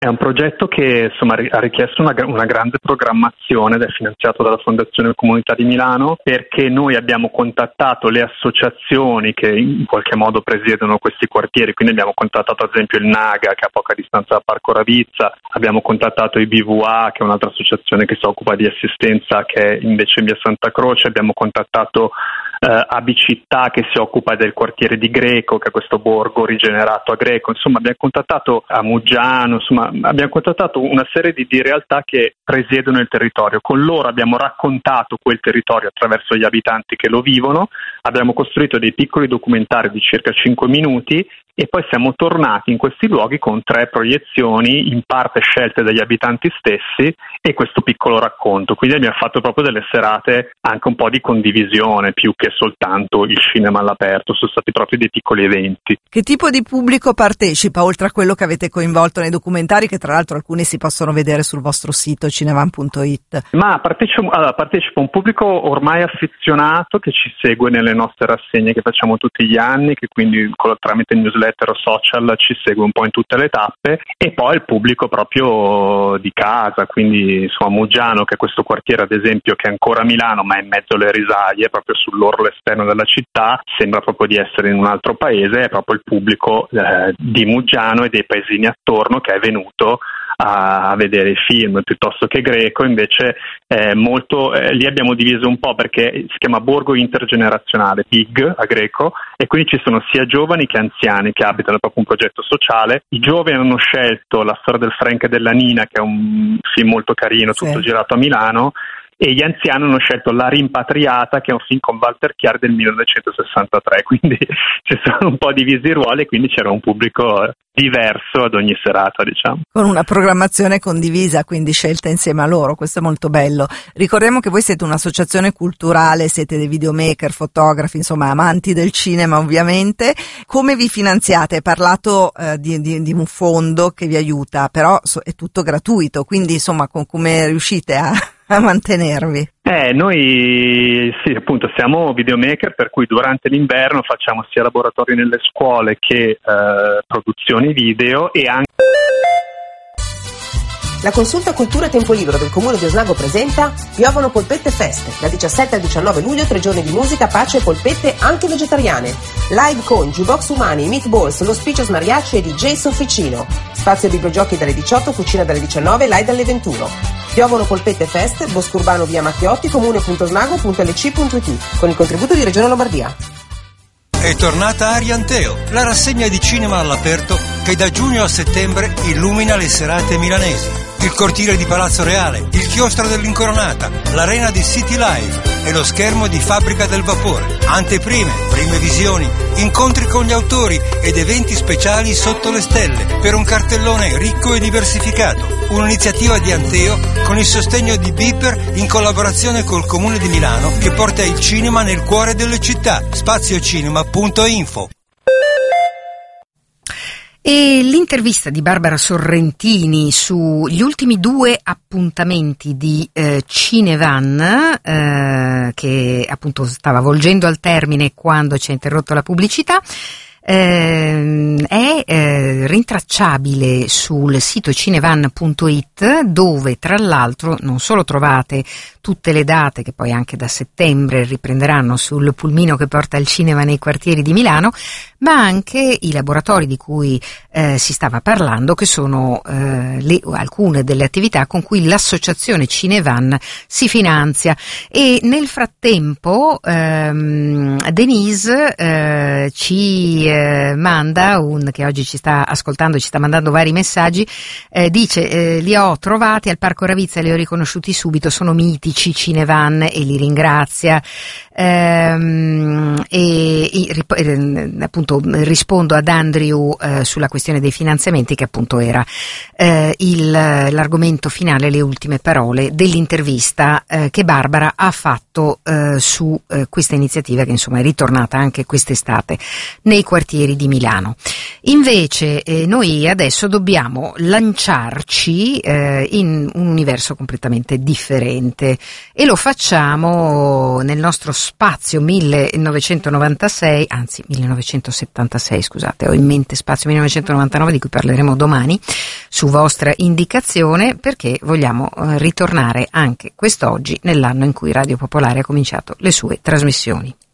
È un progetto che insomma ha richiesto una grande programmazione ed è finanziato dalla Fondazione Comunità di Milano, perché noi abbiamo contattato le associazioni che in qualche modo presiedono questi quartieri, quindi abbiamo contattato ad esempio il Naga, che è a poca distanza da Parco Ravizza, abbiamo contattato i BVA, che è un'altra associazione che si occupa di assistenza che è invece in via Santa Croce, abbiamo contattato Abicittà, che si occupa del quartiere di Greco, che è questo borgo rigenerato a Greco, insomma abbiamo contattato a Muggiano, insomma abbiamo contattato una serie di realtà che presiedono il territorio. Con loro abbiamo raccontato quel territorio attraverso gli abitanti che lo vivono, abbiamo costruito dei piccoli documentari di circa 5 minuti e poi siamo tornati in questi luoghi con 3 proiezioni, in parte scelte dagli abitanti stessi, e questo piccolo racconto. Quindi abbiamo fatto proprio delle serate anche un po' di condivisione, più che soltanto il cinema all'aperto, sono stati proprio dei piccoli eventi. Che tipo di pubblico partecipa, oltre a quello che avete coinvolto nei documentari, che tra l'altro alcuni si possono vedere sul vostro sito cinevan.it? Ma partecipa un pubblico ormai affezionato che ci segue nelle nostre rassegne che facciamo tutti gli anni, che quindi tramite newsletter o social ci segue un po' in tutte le tappe, e poi il pubblico proprio di casa, quindi insomma Muggiano, che è questo quartiere ad esempio che è ancora a Milano ma è in mezzo alle risaie, proprio sull'orlo esterno della città, sembra proprio di essere in un altro paese, è proprio il pubblico di Muggiano e dei paesini attorno che è venuto a vedere i film, piuttosto che Greco invece molto lì abbiamo diviso un po', perché si chiama Borgo Intergenerazionale, BIG a Greco, e quindi ci sono sia giovani che anziani che abitano, proprio un progetto sociale. I giovani hanno scelto La storia del Frank e della Nina, che è un film molto carino, tutto girato a Milano, e gli anziani hanno scelto La rimpatriata, che è un film con Walter Chiari del 1963, quindi ci sono un po' divisi i ruoli e quindi c'era un pubblico diverso ad ogni serata, diciamo. Con una programmazione condivisa, quindi scelta insieme a loro, questo è molto bello. Ricordiamo che voi siete un'associazione culturale, siete dei videomaker, fotografi, insomma amanti del cinema ovviamente. Come vi finanziate? Hai parlato di un fondo che vi aiuta, però è tutto gratuito, quindi insomma come riuscite a mantenervi? Noi sì, appunto siamo videomaker, per cui durante l'inverno facciamo sia laboratori nelle scuole che produzioni video e anche... La consulta Cultura e Tempo Libero del Comune di Osnago presenta Piovono Polpette Fest, dal 17 al 19 luglio 3 giorni di musica, pace e polpette anche vegetariane. Live con jukebox umani, meatballs, Los Piccios Mariachi e DJ Sofficino. Spazio bibliogiochi dalle 18, cucina dalle 19, live dalle 21. Piovono Polpette Fest, Bosco Urbano via Matteotti, comune.osnago.lc.it, con il contributo di Regione Lombardia. È tornata Arianteo, la rassegna di cinema all'aperto che da giugno a settembre illumina le serate milanesi. Il cortile di Palazzo Reale, il chiostro dell'Incoronata, l'arena di City Life e lo schermo di Fabbrica del Vapore. Anteprime, prime visioni, incontri con gli autori ed eventi speciali sotto le stelle per un cartellone ricco e diversificato. Un'iniziativa di Anteo con il sostegno di Beeper in collaborazione col Comune di Milano, che porta il cinema nel cuore delle città. Spaziocinema.info. E l'intervista di Barbara Sorrentini sugli ultimi 2 appuntamenti di Cinevan, che appunto stava volgendo al termine quando ci ha interrotto la pubblicità, è rintracciabile sul sito cinevan.it, dove tra l'altro non solo trovate tutte le date che poi anche da settembre riprenderanno sul pulmino che porta il cinema nei quartieri di Milano, ma anche i laboratori di cui si stava parlando, che sono alcune delle attività con cui l'associazione Cinevan si finanzia. E nel frattempo Denise ci manda che oggi ci sta ascoltando, ci sta mandando vari messaggi, dice li ho trovati al Parco Ravizza e li ho riconosciuti subito, sono mitici Cinevan, e li ringrazia. Appunto rispondo ad Andrew sulla questione dei finanziamenti, che appunto era l'argomento finale, le ultime parole dell'intervista che Barbara ha fatto su questa iniziativa, che insomma è ritornata anche quest'estate nei quartieri di Milano. Invece noi adesso dobbiamo lanciarci in un universo completamente differente. e lo facciamo nel nostro spazio 1976, scusate, ho in mente spazio 1999 di cui parleremo domani su vostra indicazione, perché vogliamo ritornare anche quest'oggi nell'anno in cui Radio Popolare ha cominciato le sue trasmissioni.